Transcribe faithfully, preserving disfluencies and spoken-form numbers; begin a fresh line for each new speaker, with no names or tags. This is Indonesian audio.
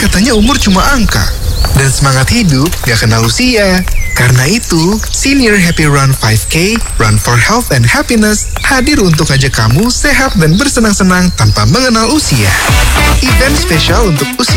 katanya umur cuma angka. Dan semangat hidup gak kenal usia. Karena itu, Senior Happy Run lima K, Run for Health and Happiness, hadir untuk ajak kamu sehat dan bersenang-senang tanpa mengenal usia. Event spesial untuk usia